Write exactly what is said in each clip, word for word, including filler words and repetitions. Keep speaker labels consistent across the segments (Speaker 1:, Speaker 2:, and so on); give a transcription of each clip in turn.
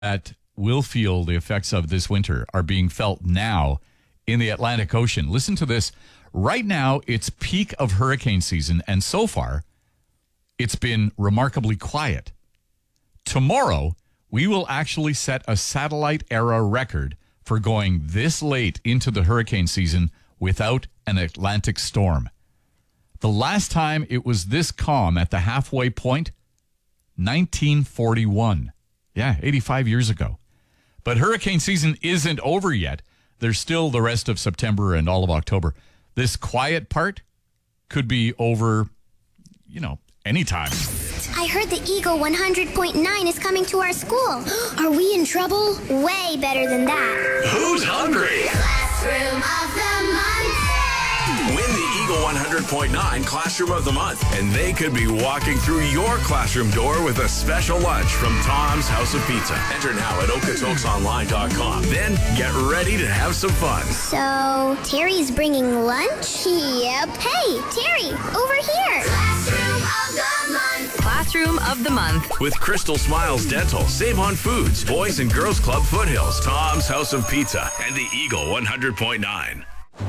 Speaker 1: that will feel the effects of this winter are being felt now in the Atlantic Ocean. Listen to this. Right now, it's peak of hurricane season, and so far, it's been remarkably quiet. Tomorrow, we will actually set a satellite-era record for going this late into the hurricane season without an Atlantic storm. The last time it was this calm at the halfway point, nineteen forty-one. Yeah, eighty-five years ago. But hurricane season isn't over yet. There's still the rest of September and all of October. This quiet part could be over, you know, anytime.
Speaker 2: I heard the Eagle one hundred point nine is coming to our school. Are we in trouble? Way better than that.
Speaker 3: Who's hungry?
Speaker 2: Classroom of the Month.
Speaker 3: Win the Eagle one hundred point nine Classroom of the Month, and they could be walking through your classroom door with a special lunch from Tom's House of Pizza. Enter now at okotoks online dot com. Then get ready to have some fun.
Speaker 2: So, Terry's bringing lunch? Yep. Hey, Terry, over here. Classroom of the Month.
Speaker 4: Classroom of the Month.
Speaker 3: With Crystal Smiles Dental, Save on Foods, Boys and Girls Club Foothills, Tom's House of Pizza, and the Eagle one hundred point nine.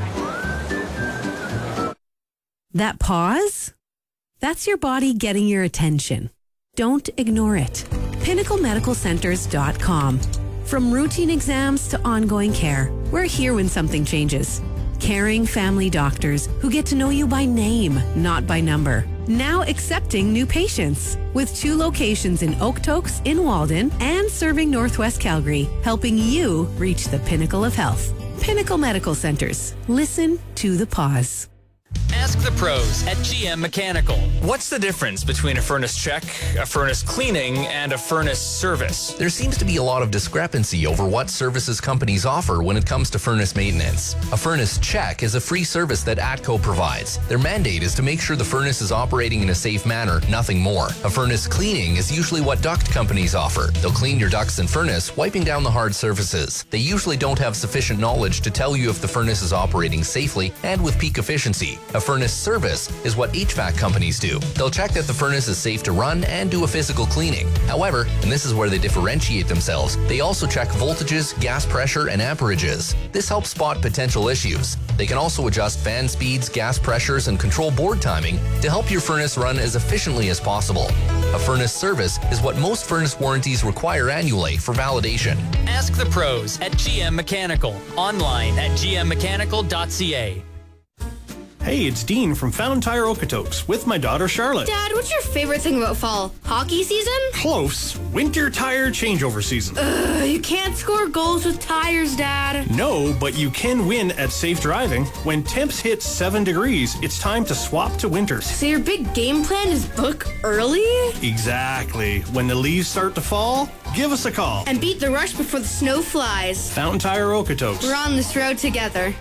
Speaker 5: That pause? That's your body getting your attention. Don't ignore it. pinnacle medical centers dot com. From routine exams to ongoing care, we're here when something changes. Caring family doctors who get to know you by name, not by number. Now accepting new patients. With two locations in Okotoks, in Walden, and serving Northwest Calgary, helping you reach the pinnacle of health. Pinnacle Medical Centers. Listen to the pause.
Speaker 6: Ask the pros at G M Mechanical. What's the difference between a furnace check, a furnace cleaning, and a furnace service?
Speaker 7: There seems to be a lot of discrepancy over what services companies offer when it comes to furnace maintenance. A furnace check is a free service that ATCO provides. Their mandate is to make sure the furnace is operating in a safe manner, nothing more. A furnace cleaning is usually what duct companies offer. They'll clean your ducts and furnace, wiping down the hard surfaces. They usually don't have sufficient knowledge to tell you if the furnace is operating safely and with peak efficiency. A furnace service is what H V A C companies do. They'll check that the furnace is safe to run and do a physical cleaning. However, and this is where they differentiate themselves, they also check voltages, gas pressure, and amperages. This helps spot potential issues. They can also adjust fan speeds, gas pressures, and control board timing to help your furnace run as efficiently as possible. A furnace service is what most furnace warranties require annually for validation.
Speaker 6: Ask the pros at G M Mechanical. Online at g m mechanical dot c a.
Speaker 8: Hey, it's Dean from Fountain Tire Okotoks with my daughter Charlotte.
Speaker 9: Dad, what's your favorite thing about fall? Hockey season?
Speaker 8: Close. Winter tire changeover season.
Speaker 9: Ugh, you can't score goals with tires, Dad.
Speaker 8: No, but you can win at Safe Driving. When temps hit seven degrees, it's time to swap to winters.
Speaker 9: So your big game plan is book early?
Speaker 8: Exactly. When the leaves start to fall, give us a call.
Speaker 9: And beat the rush before the snow flies.
Speaker 8: Fountain Tire Okotoks.
Speaker 9: We're on this road together.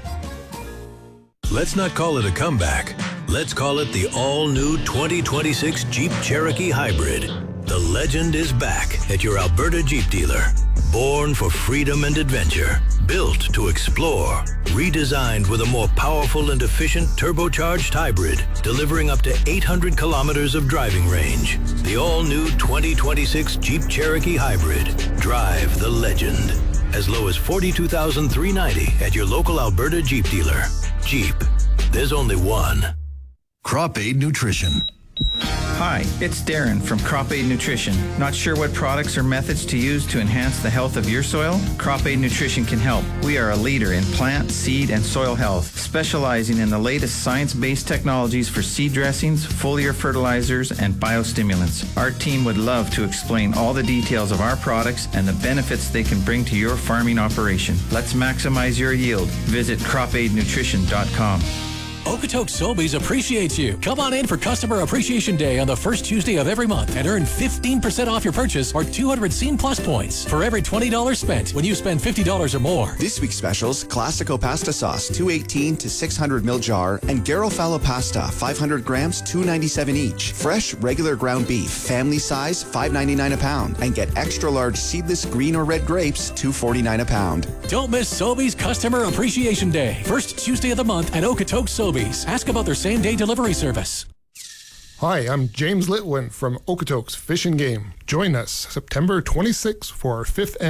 Speaker 10: Let's not call it a comeback. Let's call it the all-new twenty twenty-six Jeep Cherokee Hybrid. The legend is back at your Alberta Jeep dealer. Born for freedom and adventure. Built to explore. Redesigned with a more powerful and efficient turbocharged hybrid. Delivering up to eight hundred kilometers of driving range. The all-new twenty twenty-six Jeep Cherokee Hybrid. Drive the legend. As low as forty-two thousand three hundred ninety dollars at your local Alberta Jeep dealer. Jeep. There's only one.
Speaker 11: Crop Aid Nutrition.
Speaker 12: Hi, it's Darren from Crop Aid Nutrition. Not sure what products or methods to use to enhance the health of your soil? Crop Aid Nutrition can help. We are a leader in plant, seed, and soil health, specializing in the latest science-based technologies for seed dressings, foliar fertilizers, and biostimulants. Our team would love to explain all the details of our products and the benefits they can bring to your farming operation. Let's maximize your yield. Visit crop aid nutrition dot com.
Speaker 13: Okotoks Sobeys appreciates you. Come on in for Customer Appreciation Day on the first Tuesday of every month and earn fifteen percent off your purchase or two hundred Scene Plus points for every twenty dollars spent when you spend fifty dollars or more.
Speaker 14: This week's specials, Classico Pasta Sauce, two eighteen to six hundred mil jar, and Garofalo Pasta, five hundred grams, two ninety-seven each. Fresh, regular ground beef, family size, five ninety-nine a pound. And get extra large seedless green or red grapes, two forty-nine a pound.
Speaker 13: Don't miss Sobeys Customer Appreciation Day. First Tuesday of the month at Okotoks Sobeys. Ask about their same-day delivery service.
Speaker 4: Hi, I'm James Litwin from Okotoks Fish and Game. Join us September twenty-sixth for our fifth